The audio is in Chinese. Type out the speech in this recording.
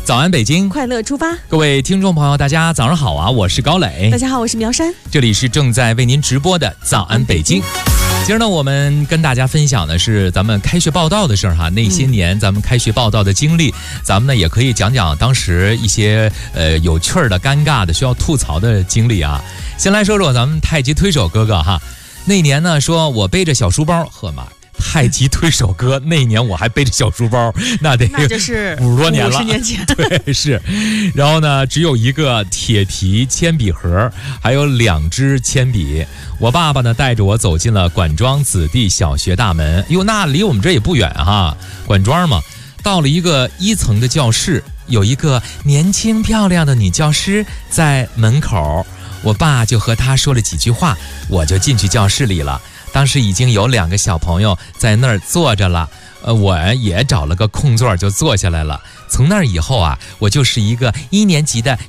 早安北京， 快乐出发。 各位听众朋友大家早上好啊，我是高磊。 大家好，我是苗山。 这里是正在为您直播的早安北京。今儿呢，我们跟大家分享的是咱们开学报到的事儿哈，那些年咱们开学报到的经历，咱们呢也可以讲讲当时一些有趣儿的、尴尬的、需要吐槽的经历啊。先来说说咱们太极推手哥哥哈，那年呢说我背着小书包，呵妈，太极推手哥那年我还背着小书包，那就是 50多年了 ，50年前。 对，是。然后呢，只有一个铁皮铅笔盒，还有2支铅笔。我爸爸呢带着我走进了管庄子弟小学大门，哟，那离我们这也不远哈，管庄嘛。到了一个1层的教室，有一个年轻漂亮的女教师在门口，我爸就和她说了几句话，我就进去教室里了。当时已经有2个小朋友在那儿坐着了，我也找了个空座就坐下来了。从那儿以后啊，我就是一个1年级的